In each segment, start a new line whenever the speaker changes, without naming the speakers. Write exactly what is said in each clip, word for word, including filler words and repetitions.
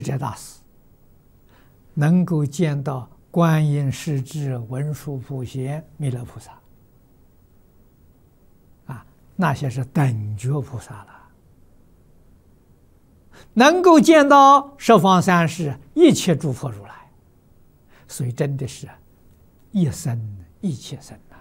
这大师能够见到观音、世智、文殊、普贤、弥勒菩萨，啊，那些是等觉菩萨了。能够见到十方三世一切诸佛如来，所以真的是一生一切生呐。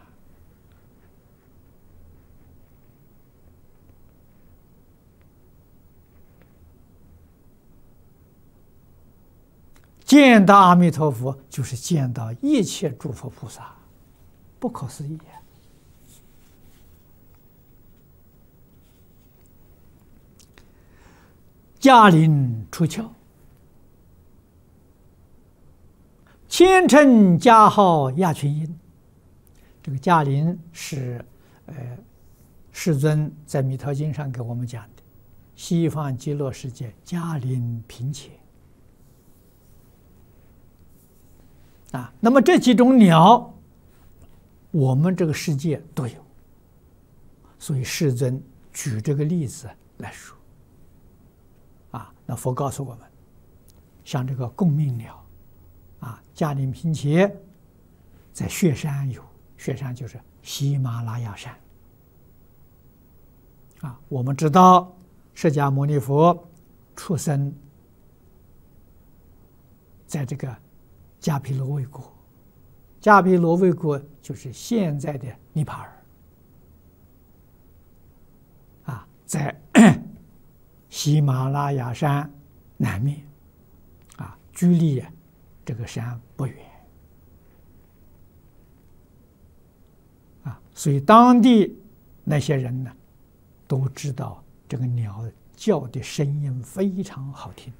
见到阿弥陀佛，就是见到一切诸佛菩萨，不可思议啊！驾临出窍，千乘加号亚群音。这个驾临是，呃，世尊在《弥陀经》上给我们讲的，西方极乐世界驾临频伽。啊，那么这几种鸟，我们这个世界都有，所以世尊举这个例子来说。啊，那佛告诉我们，像这个共命鸟，啊，驾临频伽，在雪山有，雪山就是喜马拉雅山。啊，我们知道释迦牟尼佛出生在这个迦毗罗卫国，迦毗罗卫国就是现在的尼泊尔，啊，在喜马拉雅山南面，啊，距离这个山不远，啊，所以当地那些人呢，都知道这个鸟叫的声音非常好听。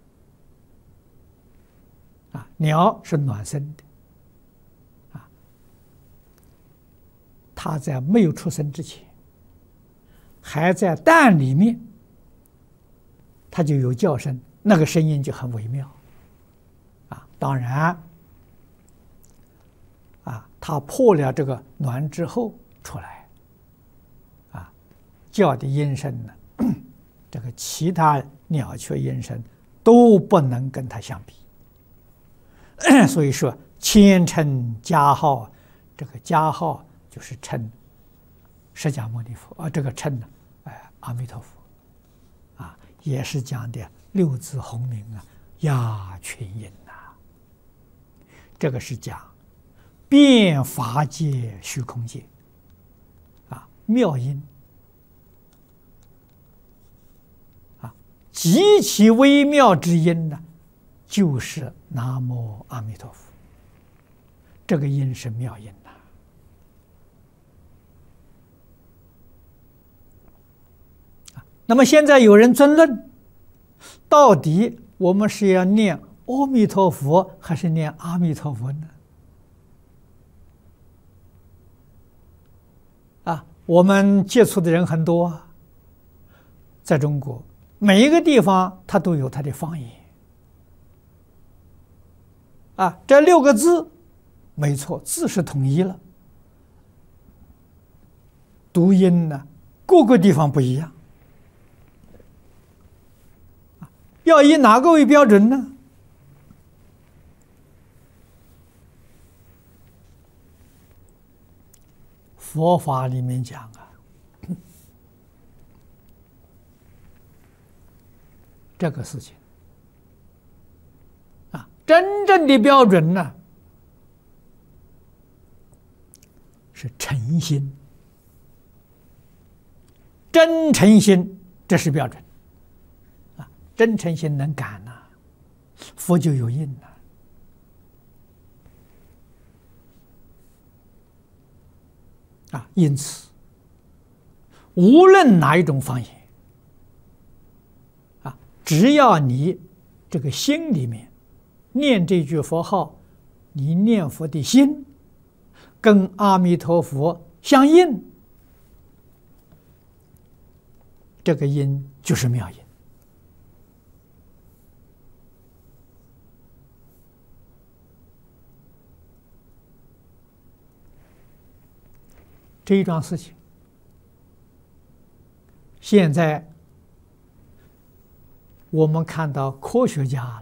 啊，鸟是暖身的，啊，它在没有出生之前，还在蛋里面，它就有叫声，那个声音就很微妙，啊，当然，啊，它破了这个卵之后出来，啊，叫的音声呢，这个其他鸟雀音声都不能跟它相比。所以说，千乘加号，这个加号就是称释迦牟尼佛，啊，这个称呢，哎，阿弥陀佛，啊，也是讲的六字洪名啊，亚群音呐。这个是讲遍法界、虚空界，啊，妙音，啊，极其微妙之音呢。就是南无阿弥陀佛，这个音是妙音呐。那么现在有人争论，到底我们是要念阿弥陀佛还是念阿弥陀佛呢？啊，我们接触的人很多啊，在中国每一个地方，它都有它的方言。啊，这六个字，没错，字是统一了，读音呢，各个地方不一样。要以哪个为标准呢？佛法里面讲啊，这个事情。真正的标准呢，是诚心，真诚心，这是标准啊！真诚心能感呐，佛就有印了啊！因此，无论哪一种方言啊，只要你这个心里面念这句佛号，你念佛的心跟阿弥陀佛相应，这个音就是妙音。这一桩事情，现在我们看到科学家